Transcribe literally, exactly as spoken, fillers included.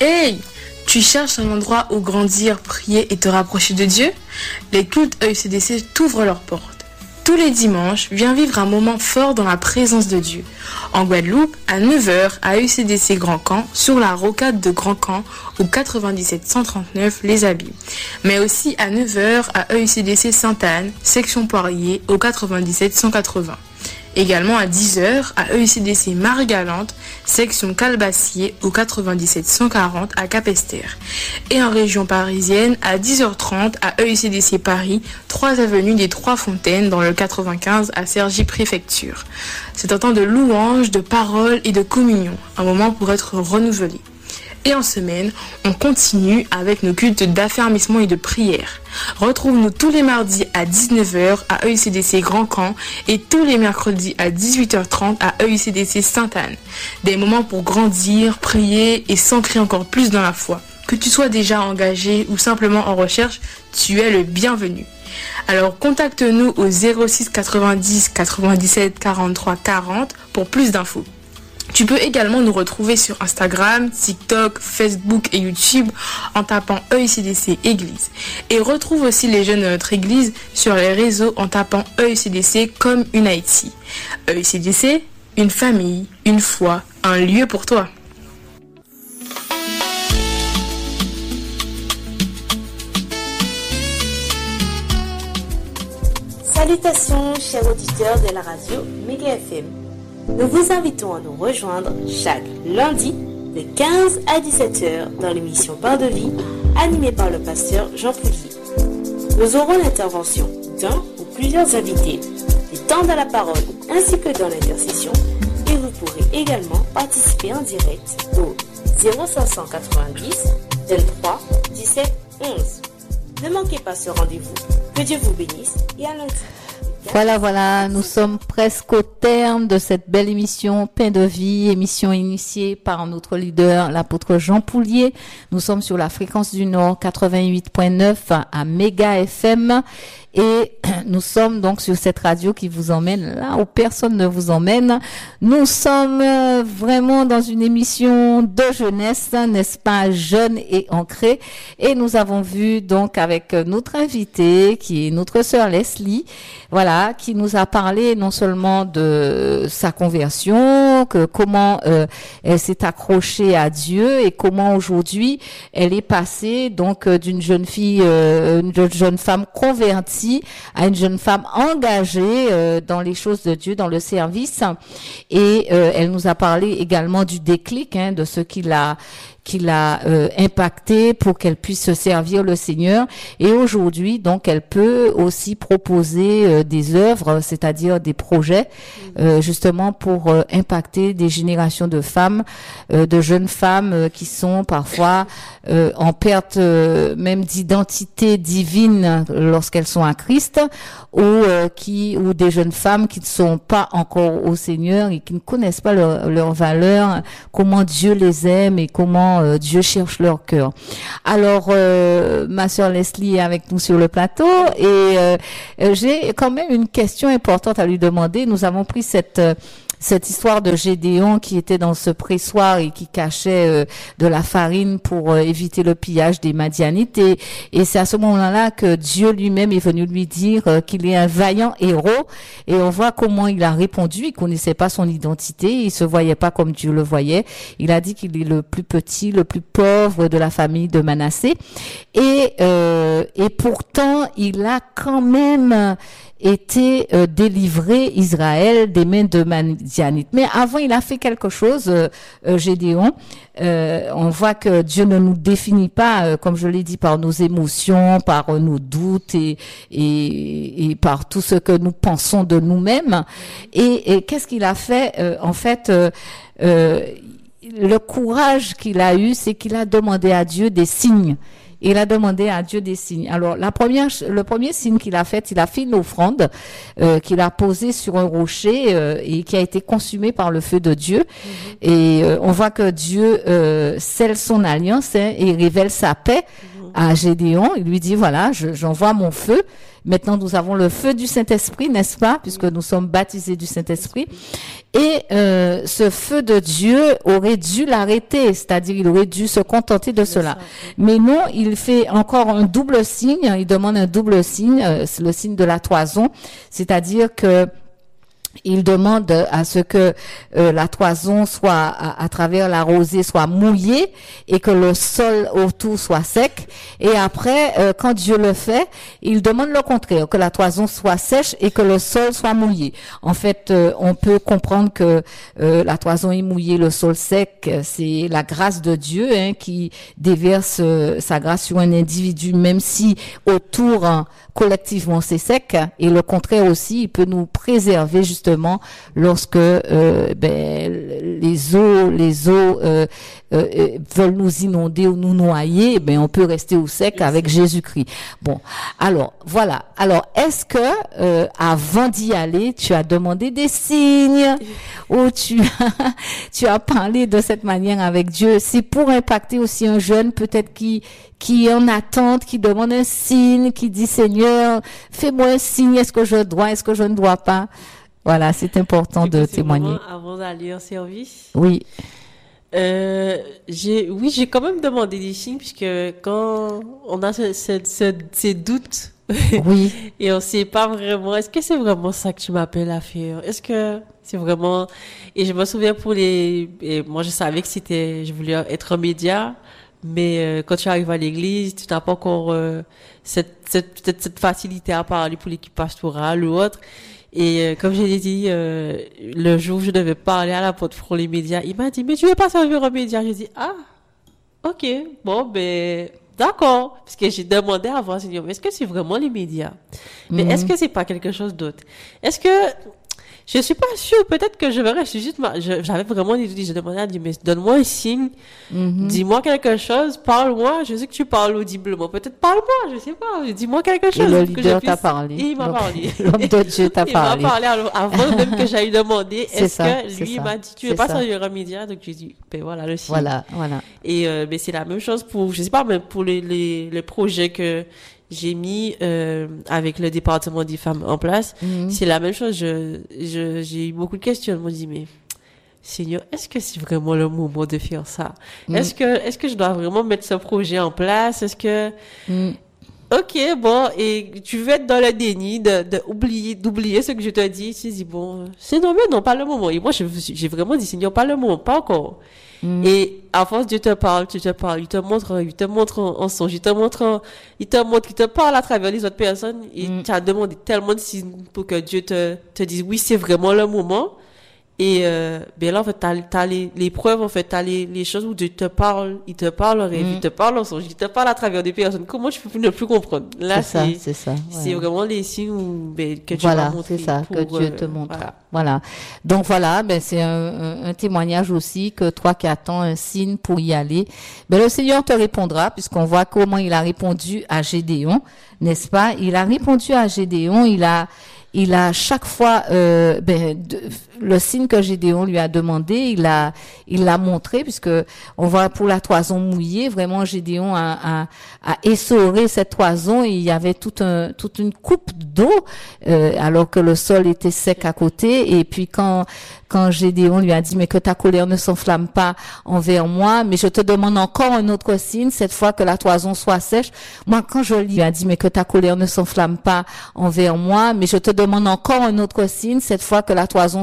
Hey! Tu cherches un endroit où grandir, prier et te rapprocher de Dieu? Les cultes E U C D C t'ouvrent leurs portes. Tous les dimanches, viens vivre un moment fort dans la présence de Dieu. En Guadeloupe, à neuf heures, à E U C D C Grand Camp, sur la rocade de Grand Camp, au quatre-vingt-dix-sept cent trente-neuf Les Abîmes. Mais aussi à neuf heures, à E U C D C Sainte-Anne, section Poirier, au quatre-vingt-dix-sept cent quatre-vingts. Également à dix heures, à E U C D C Marie-Galante, section Calbassier, au quatre-vingt-dix-sept cent quarante à Capesterre. Et en région parisienne, à dix heures trente, à E U C D C Paris, trois avenue des Trois Fontaines, dans le quatre-vingt-quinze à Cergy Préfecture. C'est un temps de louange, de parole et de communion, un moment pour être renouvelé. Et en semaine, on continue avec nos cultes d'affermissement et de prière. Retrouve-nous tous les mardis à dix-neuf heures à E U C D C Grand Camp et tous les mercredis à dix-huit heures trente à E U C D C Sainte-Anne. Des moments pour grandir, prier et s'ancrer encore plus dans la foi. Que tu sois déjà engagé ou simplement en recherche, tu es le bienvenu. Alors contacte-nous au zéro six quatre-vingt-dix quatre-vingt-dix-sept quarante-trois quarante pour plus d'infos. Tu peux également nous retrouver sur Instagram, TikTok, Facebook et YouTube en tapant E U C D C Église. Et retrouve aussi les jeunes de notre église sur les réseaux en tapant E U C D C comme une Haïti. E U C D C, une famille, une foi, un lieu pour toi. Salutations chers auditeurs de la radio Méga F M. Nous vous invitons à nous rejoindre chaque lundi de quinze à dix-sept heures dans l'émission Pain de vie animée par le pasteur Jean Poulier. Nous aurons l'intervention d'un ou plusieurs invités, des temps de la parole ainsi que dans l'intercession et vous pourrez également participer en direct au zéro cinq cent quatre-vingt-dix vingt-trois dix-sept onze. Ne manquez pas ce rendez-vous. Que Dieu vous bénisse et à lundi. Voilà, voilà, nous sommes presque au terme de cette belle émission Pain de vie, émission initiée par notre leader, l'apôtre Jean Poulier. Nous sommes sur la fréquence du Nord quatre-vingt-huit virgule neuf à Méga F M et nous sommes donc sur cette radio qui vous emmène là où personne ne vous emmène. Nous sommes vraiment dans une émission de jeunesse, n'est-ce pas, jeune et ancrée. Et nous avons vu donc avec notre invité qui est notre sœur Leslie, voilà, qui nous a parlé non seulement de sa conversion, que comment euh, elle s'est accrochée à Dieu et comment aujourd'hui elle est passée donc euh, d'une jeune fille, euh, une jeune femme convertie à une jeune femme engagée euh, dans les choses de Dieu, dans le service. Et euh, elle nous a parlé également du déclic, hein, de ce qu'il a qui l'a euh, impacté pour qu'elle puisse se servir le Seigneur. Et aujourd'hui, donc, elle peut aussi proposer euh, des œuvres, c'est-à-dire des projets, euh, justement pour euh, impacter des générations de femmes, euh, de jeunes femmes euh, qui sont parfois euh, en perte euh, même d'identité divine lorsqu'elles sont à Christ, ou euh, qui ou des jeunes femmes qui ne sont pas encore au Seigneur et qui ne connaissent pas leur, leur valeur, comment Dieu les aime et comment euh, Dieu cherche leur cœur. Alors, euh, ma sœur Leslie est avec nous sur le plateau et euh, j'ai quand même une question importante à lui demander. Nous avons pris cette euh, cette histoire de Gédéon qui était dans ce pressoir et qui cachait euh, de la farine pour euh, éviter le pillage des Madianites. Et, et c'est à ce moment-là que Dieu lui-même est venu lui dire euh, qu'il est un vaillant héros. Et on voit comment il a répondu. Il connaissait pas son identité. Il se voyait pas comme Dieu le voyait. Il a dit qu'il est le plus petit, le plus pauvre de la famille de Manassé. Et, euh, et pourtant, il a quand même été euh, délivré Israël des mains de Madianites. Mais avant, il a fait quelque chose, euh, euh, Gédéon. Euh, on voit que Dieu ne nous définit pas, euh, comme je l'ai dit, par nos émotions, par euh, nos doutes et, et, et par tout ce que nous pensons de nous-mêmes. Et, et qu'est-ce qu'il a fait? euh, En fait, euh, euh, le courage qu'il a eu, c'est qu'il a demandé à Dieu des signes. Il a demandé à Dieu des signes. Alors, la première, le premier signe qu'il a fait, il a fait une offrande euh, qu'il a posée sur un rocher euh, et qui a été consumée par le feu de Dieu. Mm-hmm. Et euh, on voit que Dieu euh, scelle son alliance hein, et révèle sa paix. Mm-hmm. à Gédéon. Il lui dit, voilà, je, j'envoie mon feu. Maintenant, nous avons le feu du Saint-Esprit, n'est-ce pas? Puisque nous sommes baptisés du Saint-Esprit. Et euh, ce feu de Dieu aurait dû l'arrêter, c'est-à-dire il aurait dû se contenter de cela. Mais non, il fait encore un double signe, il demande un double signe, euh, c'est le signe de la toison, c'est-à-dire que il demande à ce que euh, la toison soit, à, à travers la rosée, soit mouillée et que le sol autour soit sec. Et après, euh, quand Dieu le fait, il demande le contraire, que la toison soit sèche et que le sol soit mouillé. En fait, euh, on peut comprendre que euh, la toison est mouillée, le sol sec, c'est la grâce de Dieu hein, qui déverse euh, sa grâce sur un individu, même si autour, hein, collectivement, c'est sec. Et le contraire aussi, il peut nous préserver justement justement lorsque euh, ben, les eaux les eaux euh, euh, veulent nous inonder ou nous noyer, ben on peut rester au sec avec Jésus-Christ. Bon, alors voilà. Alors est-ce que euh, avant d'y aller, tu as demandé des signes ou tu as, tu as parlé de cette manière avec Dieu? C'est pour impacter aussi un jeune peut-être qui qui est en attente, qui demande un signe, qui dit Seigneur, fais-moi un signe, est-ce que je dois, est-ce que je ne dois pas? Voilà, c'est important de témoigner. Avant d'aller en service. Oui. Euh, j'ai, oui, j'ai quand même demandé des signes puisque quand on a ce, ce, ce, ces doutes. Oui. Et on sait pas vraiment, est-ce que c'est vraiment ça que tu m'appelles à faire? Est-ce que c'est vraiment, et je me souviens pour les, et moi je savais que c'était, je voulais être un média. Mais euh, quand tu arrives à l'église, tu n'as pas encore euh, cette, cette, peut-être cette facilité à parler pour l'équipe pastorale ou autre. Et euh, comme je l'ai dit, euh, le jour où je devais parler à la porte pour les médias, il m'a dit, mais tu veux pas servir un média? J'ai dit, ah, ok, bon, ben, d'accord. Parce que j'ai demandé à voir, Seigneur, mais est-ce que c'est vraiment les médias? Mais mm-hmm. Est-ce que c'est pas quelque chose d'autre? Est-ce que, je suis pas sûre, peut-être que je verrais, je suis juste, je, j'avais vraiment des doutes, j'ai demandé à Dieu, mais donne-moi un signe, mm-hmm. Dis-moi quelque chose, parle-moi, je sais que tu parles audiblement, peut-être parle-moi, je sais pas, dis-moi quelque chose. Et le leader t'a parlé. Il m'a parlé. L'homme de Dieu t'a parlé. Il m'a parlé avant même que j'aille demander, c'est est-ce ça, que lui, il m'a dit, tu veux pas servir un média? Donc j'ai dit, ben voilà, le signe. Voilà, voilà. Et, euh, ben c'est la même chose pour, je sais pas, même pour les, les, les projets que, j'ai mis euh, avec le département des femmes en place, mm-hmm. C'est la même chose. Je, je, j'ai eu beaucoup de questions. Je me dis, mais Seigneur, est-ce que c'est vraiment le moment de faire ça? Mm. Est-ce que, est-ce que je dois vraiment mettre ce projet en place? Est-ce que, mm. Ok, bon, et tu veux être dans le déni de, de oublier, d'oublier ce que je te dis. Tu dis, bon, c'est normal, non, pas le moment. Et moi, je, j'ai vraiment dit, Seigneur, pas le moment, pas encore. Mm. Et à force, Dieu te parle, tu te parles, il te montre, il te montre en, en songe, il te montre, en, il te montre, il te parle à travers les autres personnes. Et mm. tu as demandé tellement de signes pour que Dieu te, te dise, oui, c'est vraiment le moment. Et euh, ben là, en fait, t'as, t'as les, les preuves, en fait, t'as les, les choses où Dieu te parle, il te parle en rêve, mm. il te parle en songe, il te parle à travers des personnes. Comment je peux ne plus comprendre? Là, c'est, c'est ça, c'est ça. Ouais. C'est vraiment les signes où, ben, que tu voilà, m'as montré. C'est ça, pour, que Dieu euh, te montre. Voilà. Voilà. Donc voilà, ben c'est un, un, un témoignage aussi que toi qui attends un signe pour y aller, ben le Seigneur te répondra puisqu'on voit comment il a répondu à Gédéon, n'est-ce pas? Il a répondu à Gédéon, il a il a chaque fois euh, ben, de, le signe que Gédéon lui a demandé, il a il l'a montré puisque on voit pour la toison mouillée, vraiment Gédéon a, a, a essoré cette toison et il y avait tout un toute une coupe d'eau euh, alors que le sol était sec à côté. Et puis quand quand Gédéon lui a dit mais que ta colère ne s'enflamme pas envers moi, mais je te demande encore un autre signe, cette fois que la toison soit sèche. Moi quand je lui a dit mais que ta colère ne s'enflamme pas envers moi, mais je te demande encore un autre signe, cette fois que la toison